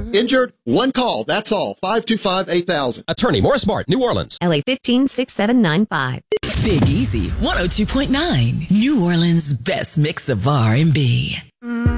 Injured? One call. That's all. 525-8000. Attorney Morris Mart, New Orleans. LA 156795. Big Easy 102.9. New Orleans' best mix of R&B.